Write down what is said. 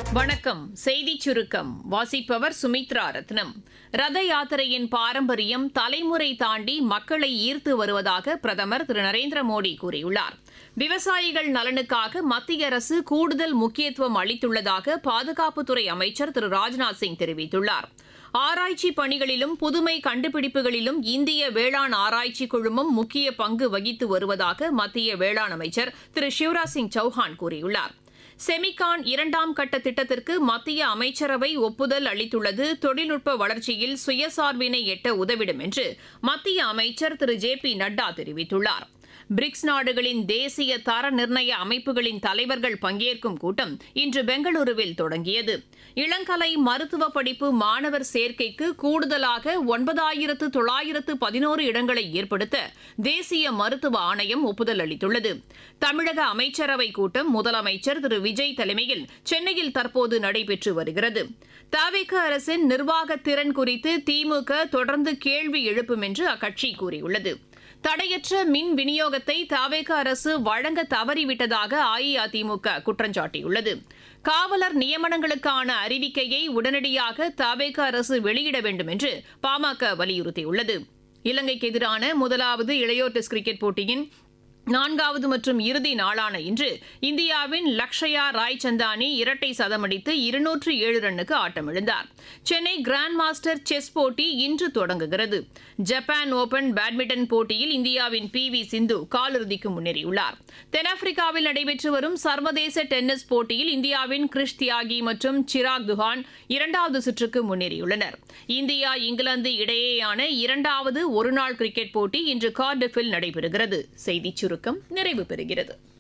வணக்கம். செய்திச் சுருக்கம் வாசிப்பவர் சுமித்ரா ரத்னம். ரத யாத்திரையின் பாரம்பரியம் தலைமுறை தாண்டி மக்களை ஈர்த்து வருவதாக பிரதமர் திரு நரேந்திர மோடி கூறியுள்ளார். விவசாயிகள் நலனுக்காக மத்திய அரசு கூடுதல் முக்கியத்துவம் அளித்துள்ளதாக பாதுகாப்புத்துறை அமைச்சர் திரு ராஜ்நாத் சிங் தெரிவித்துள்ளார். ஆராய்ச்சி பணிகளிலும் புதுமை கண்டுபிடிப்புகளிலும் இந்திய வேளாண் ஆராய்ச்சி குழுமம் முக்கிய பங்கு வகித்து வருவதாக மத்திய வேளாண் அமைச்சர் திரு சிவராஜ் சிங் சௌஹான் கூறியுள்ளார். செமிகான் 2ஆம் கட்ட திட்டத்திற்கு மத்திய அமைச்சரவை ஒப்புதல் அளித்துள்ளது தொழில்நுட்ப வளர்ச்சியில் சுயசார்பினை எட்ட உதவிடும் என்று மத்திய அமைச்சர் திரு ஜே.பி. நட்டா தெரிவித்துள்ளார். பிரிக்ஸ் நாடுகளின் தேசிய தர நிர்ணய அமைப்புகளின் தலைவர்கள் பங்கேற்கும் கூட்டம் இன்று பெங்களூருவில் தொடங்கியது. இளங்கலை மருத்துவ படிப்பு மாணவர் சேர்க்கைக்கு கூடுதலாக 9,911 இடங்களை ஏற்படுத்த தேசிய மருத்துவ ஆணையம் ஒப்புதல் அளித்துள்ளது. தமிழக அமைச்சரவைக் கூட்டம் முதலமைச்சர் திரு விஜய் தலைமையில் சென்னையில் தற்போது நடைபெற்று வருகிறது. தவிக அரசின் நிர்வாக திறன் குறித்து திமுக தொடர்ந்து கேள்வி எழுப்பும் என்று அக்கட்சி கூறியுள்ளது. தடையற்ற மின் விநியோகத்தை தவிக அரசு வழங்க தவறிவிட்டதாக அஇஅதிமுக குற்றம் சாட்டியுள்ளது. காவலர் நியமனங்களுக்கான அறிவிக்கையை உடனடியாக தவிக அரசு வெளியிட வேண்டும் என்று பாமக வலியுறுத்தியுள்ளது. இலங்கைக்கு எதிரான முதலாவது இளையோர் டெஸ்ட் கிரிக்கெட் போட்டியின் 4வது மற்றும் இறுதி நாளான இன்று இந்தியாவின் லக்ஷயா ராய்சந்தானி இரட்டை சதமடித்து 207 ரன்னுக்கு ஆட்டமிழந்தார். சென்னை கிராண்ட் மாஸ்டர் செஸ் போட்டி இன்று தொடங்குகிறது. ஜப்பான் ஓபன் பேட்மிண்டன் போட்டியில் இந்தியாவின் பி.வி. சிந்து காலிறுதிக்கு முன்னேறியுள்ளார். தென்னாப்பிரிக்காவில் நடைபெற்று வரும் சர்வதேச டென்னிஸ் போட்டியில் இந்தியாவின் கிருஷ் தியாகி மற்றும் சிராக் துஹான் 2வது சுற்றுக்கு முன்னேறியுள்ளனர். இந்தியா இங்கிலாந்து இடையேயான 2வது ஒருநாள் கிரிக்கெட் போட்டி இன்று கார்டிஃபில் நடைபெறுகிறது. செய்திச் சுருக்கம் நிறைவு பெறுகிறது.